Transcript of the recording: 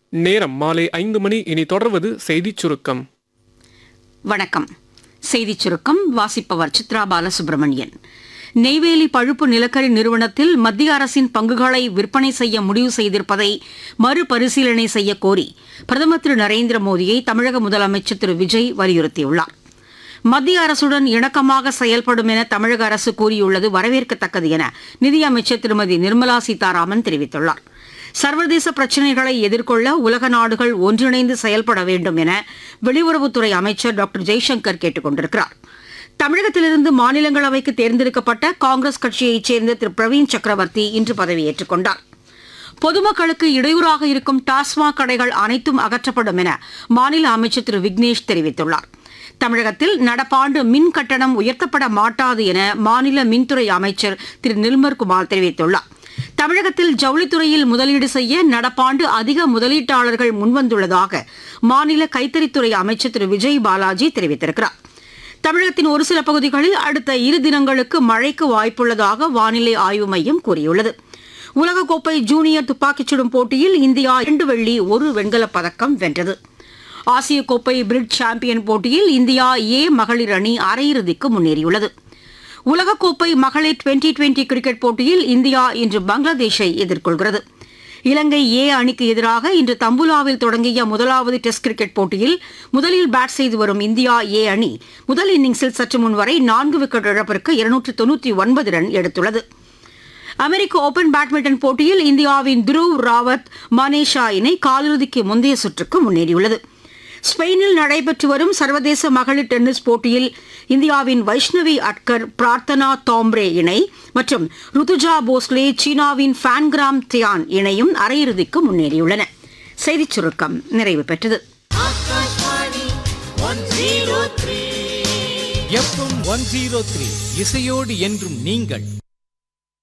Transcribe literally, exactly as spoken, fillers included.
நேரம் மாலை ஐந்து மணி. இனி தொடர்வது செய்திச் சுருக்கம். வணக்கம். செய்திச் சுருக்கம் வாசிப்பவர் சித்ரா பாலசுப்ரமணியன். நெய்வேலி பழுப்பு நிலக்கரி நிறுவனத்தில் மத்திய அரசின் பங்குகளை விற்பனை செய்ய முடிவு செய்திருப்பதை மறுபரிசீலனை செய்ய கோரி பிரதமர் திரு நரேந்திர மோடியை தமிழக முதலமைச்சர் திரு விஜய் வலியுறுத்தியுள்ளார். மத்திய அரசுடன் இணக்கமாக செயல்படும் என தமிழக அரசு கூறியுள்ளது வரவேற்கத்தக்கது என நிதியமைச்சர் திருமதி நிர்மலா சீதாராமன் தெரிவித்துள்ளார். சர்வதேச பிரச்சினைகளை எதிர்கொள்ள உலக நாடுகள் ஒன்றிணைந்து செயல்பட வேண்டும் என வெளியுறவுத்துறை அமைச்சர் டாக்டர் ஜெய்சங்கர் கேட்டுக் கொண்டிருக்கிறார். தமிழகத்திலிருந்து மாநிலங்களவைக்கு தேர்ந்தெடுக்கப்பட்ட காங்கிரஸ் கட்சியைச் சேர்ந்த திரு பிரவீன் சக்கரவர்த்தி இன்று பதவியேற்றுக் கொண்டார். பொதுமக்களுக்கு இடையூறாக இருக்கும் டாஸ்மாக் கடைகள் அனைத்தும் அகற்றப்படும் என மாநில அமைச்சர் திரு விக்னேஷ் தெரிவித்துள்ளார். தமிழகத்தில் நடப்பாண்டு மின் கட்டணம் உயர்த்தப்பட மாட்டாது என மாநில மின்துறை அமைச்சர் திரு நிர்மல்குமார் தெரிவித்துள்ளார். தமிழகத்தில் ஜவுளித்துறையில் முதலீடு செய்ய நடப்பாண்டு அதிக முதலீட்டாளர்கள் முன்வந்துள்ளதாக மாநில கைத்தறித்துறை அமைச்சர் திரு விஜய் பாலாஜி தெரிவித்திருக்கிறார். தமிழகத்தின் ஒரு சில பகுதிகளில் அடுத்த இரு தினங்களுக்கு மழைக்கு வாய்ப்புள்ளதாக வானிலை ஆய்வு மையம் கூறியுள்ளது. உலகக்கோப்பை ஜூனியர் துப்பாக்கிச் சுடும் போட்டியில் இந்தியா இரண்டு வெள்ளி ஒரு வெண்கலப் பதக்கம் வென்றது. ஆசிய கோப்பை பிரிட்ஜ் சாம்பியன் போட்டியில் இந்தியா ஏ மகளிர் அணி அரையிறுதிக்கு முன்னேறியுள்ளது. உலகக்கோப்பை மகளிர் டுவெண்டி டுவெண்டி கிரிக்கெட் போட்டியில் இந்தியா இன்று பங்களாதேஷை எதிர்கொள்கிறது. இலங்கை ஏ அணிக்கு எதிராக இன்று தம்புலாவில் தொடங்கிய முதலாவது டெஸ்ட் கிரிக்கெட் போட்டியில் முதலில் பேட் செய்து வரும் இந்தியா ஏ அணி முதல் இன்னிங்ஸில் சற்று முன் வரை நான்கு விக்கெட் இழப்பிற்கு இருநூற்று தொன்னூற்றி ஒன்பது ரன் எடுத்துள்ளது. அமெரிக்க ஓபன் பேட்மிண்டன் போட்டியில் இந்தியாவின் துருவ் ராவத் மனேஷா இணை காலிறுதிக்கு முந்தைய சுற்றுக்கு முன்னேறியுள்ளது. ஸ்பெயினில் நடைபெற்று வரும் சர்வதேச மகளிர் டென்னிஸ் போட்டியில் இந்தியாவின் வைஷ்ணவி அட்கர், பிரார்த்தனா தாம்ப்ரே இணை மற்றும் ருத்துஜா போஸ்லே சீனாவின் ஃபேன்கிராம் தியான் இணையும் அரையிறுதிக்கு முன்னேறியுள்ளன. செய்திச் சுருக்கம் நிறைவு பெற்றது. எஃப்எம் ஒன் ஜீரோ த்ரீ இசையோடு என்றும் நீங்கள்